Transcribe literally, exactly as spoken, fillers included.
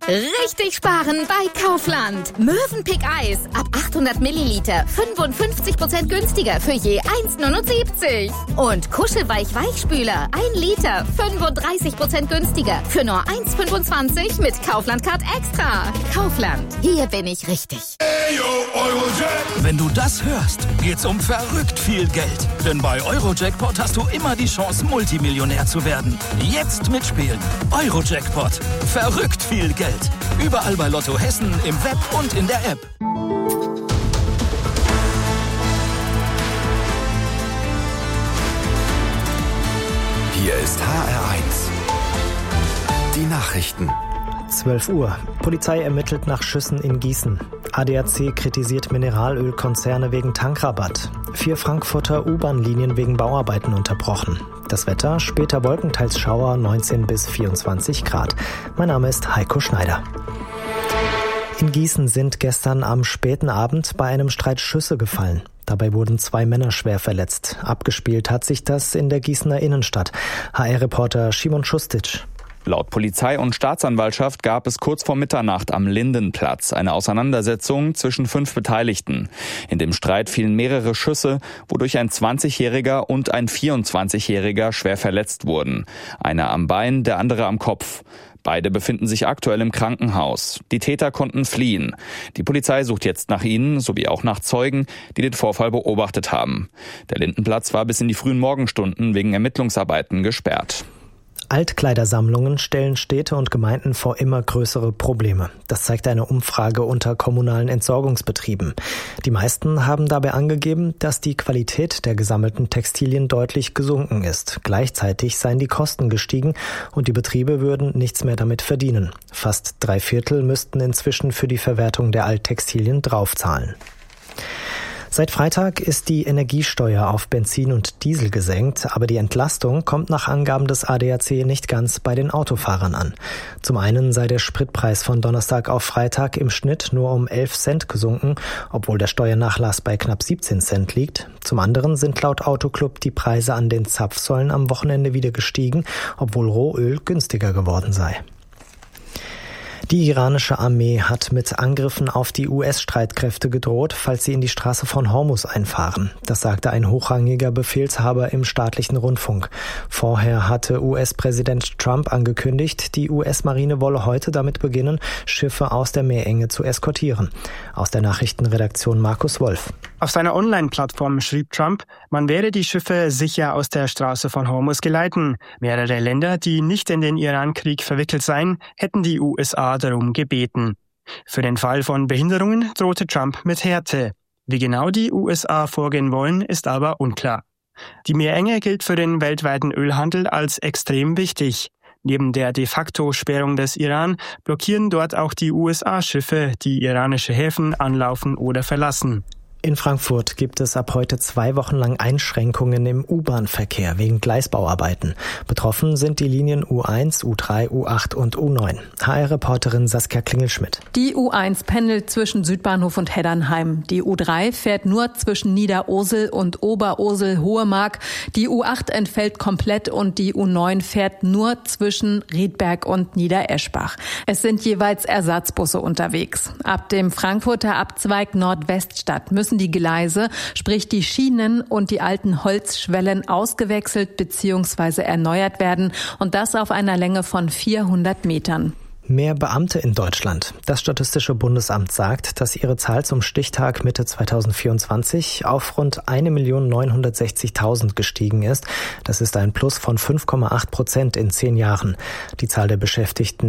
Richtig sparen bei Kaufland. Mövenpick Eis ab achthundert Milliliter fünfundfünfzig Prozent günstiger für je eins Komma neunundsiebzig. Und Kuschelweich Weichspüler ein Liter fünfunddreißig Prozent günstiger für nur eins Komma fünfundzwanzig mit Kaufland Card Extra. Kaufland, hier bin ich richtig. Wenn du das hörst, geht's um verrückt viel Geld. Denn bei Eurojackpot hast du immer die Chance, Multimillionär zu werden. Jetzt mitspielen. Eurojackpot. Verrückt viel Geld. Überall bei Lotto Hessen, im Web und in der App. Hier ist H R eins. Die Nachrichten. zwölf Uhr. Polizei ermittelt nach Schüssen in Gießen. A D A C kritisiert Mineralölkonzerne wegen Tankrabatt. Vier Frankfurter U-Bahn-Linien wegen Bauarbeiten unterbrochen. Das Wetter, später wolkenteils Schauer, neunzehn bis vierundzwanzig Grad. Mein Name ist Heiko Schneider. In Gießen sind gestern am späten Abend bei einem Streit Schüsse gefallen. Dabei wurden zwei Männer schwer verletzt. Abgespielt hat sich das in der Gießener Innenstadt. H R-Reporter Simon Schustic. Laut Polizei und Staatsanwaltschaft gab es kurz vor Mitternacht am Lindenplatz eine Auseinandersetzung zwischen fünf Beteiligten. In dem Streit fielen mehrere Schüsse, wodurch ein zwanzigjähriger und ein vierundzwanzigjähriger schwer verletzt wurden. Einer am Bein, der andere am Kopf. Beide befinden sich aktuell im Krankenhaus. Die Täter konnten fliehen. Die Polizei sucht jetzt nach ihnen, sowie auch nach Zeugen, die den Vorfall beobachtet haben. Der Lindenplatz war bis in die frühen Morgenstunden wegen Ermittlungsarbeiten gesperrt. Altkleidersammlungen stellen Städte und Gemeinden vor immer größere Probleme. Das zeigt eine Umfrage unter kommunalen Entsorgungsbetrieben. Die meisten haben dabei angegeben, dass die Qualität der gesammelten Textilien deutlich gesunken ist. Gleichzeitig seien die Kosten gestiegen und die Betriebe würden nichts mehr damit verdienen. Fast drei Viertel müssten inzwischen für die Verwertung der Alttextilien draufzahlen. Seit Freitag ist die Energiesteuer auf Benzin und Diesel gesenkt, aber die Entlastung kommt nach Angaben des A D A C nicht ganz bei den Autofahrern an. Zum einen sei der Spritpreis von Donnerstag auf Freitag im Schnitt nur um elf Cent gesunken, obwohl der Steuernachlass bei knapp siebzehn Cent liegt. Zum anderen sind laut Autoclub die Preise an den Zapfsäulen am Wochenende wieder gestiegen, obwohl Rohöl günstiger geworden sei. Die iranische Armee hat mit Angriffen auf die U S-Streitkräfte gedroht, falls sie in die Straße von Hormuz einfahren. Das sagte ein hochrangiger Befehlshaber im staatlichen Rundfunk. Vorher hatte U S-Präsident Trump angekündigt, die U S-Marine wolle heute damit beginnen, Schiffe aus der Meerenge zu eskortieren. Aus der Nachrichtenredaktion Markus Wolf. Auf seiner Online-Plattform schrieb Trump, man werde die Schiffe sicher aus der Straße von Hormuz geleiten. Mehrere Länder, die nicht in den Iran-Krieg verwickelt seien, hätten die U S A darum gebeten. Für den Fall von Behinderungen drohte Trump mit Härte. Wie genau die U S A vorgehen wollen, ist aber unklar. Die Meerenge gilt für den weltweiten Ölhandel als extrem wichtig. Neben der de facto Sperrung des Iran blockieren dort auch die U S A-Schiffe, die iranische Häfen anlaufen oder verlassen. In Frankfurt gibt es ab heute zwei Wochen lang Einschränkungen im U-Bahn-Verkehr wegen Gleisbauarbeiten. Betroffen sind die Linien U eins, U drei, U acht und U neun. H R-Reporterin Saskia Klingelschmidt. Die U eins pendelt zwischen Südbahnhof und Heddernheim. Die U drei fährt nur zwischen Niederosel und Oberursel-Hohemark. Die U acht entfällt komplett und die U neun fährt nur zwischen Riedberg und Niedereschbach. Es sind jeweils Ersatzbusse unterwegs. Ab dem Frankfurter Abzweig Nordweststadt müssen die Gleise, sprich die Schienen und die alten Holzschwellen ausgewechselt bzw. erneuert werden und das auf einer Länge von vierhundert Metern. Mehr Beamte in Deutschland. Das Statistische Bundesamt sagt, dass ihre Zahl zum Stichtag Mitte zweitausendvierundzwanzig auf rund eine Million neunhundertsechzigtausend gestiegen ist. Das ist ein Plus von fünf Komma acht Prozent in zehn Jahren. Die Zahl der Beschäftigten